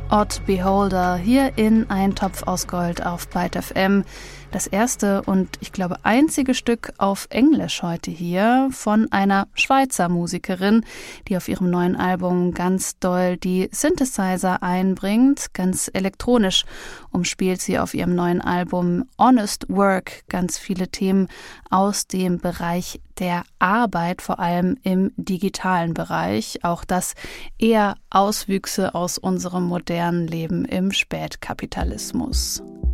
Odd Beholder hier in Ein Topf aus Gold auf Byte FM. Das erste und ich glaube einzige Stück auf Englisch heute hier von einer Schweizer Musikerin, die auf ihrem neuen Album ganz doll die Synthesizer einbringt. Ganz elektronisch umspielt sie auf ihrem neuen Album Honest Work ganz viele Themen aus dem Bereich der Arbeit, vor allem im digitalen Bereich. Auch das eher Auswüchse aus unserem modernen Leben im Spätkapitalismus.